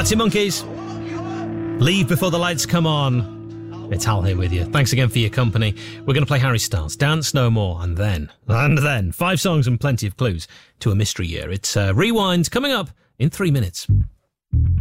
Arctic Monkeys. Leave Before the Lights Come On. It's Hal here with you. Thanks again for your company. We're going to play Harry Styles, Dance No More, and then 5 songs and plenty of clues to a mystery year. It's Rewind coming up in 3 minutes.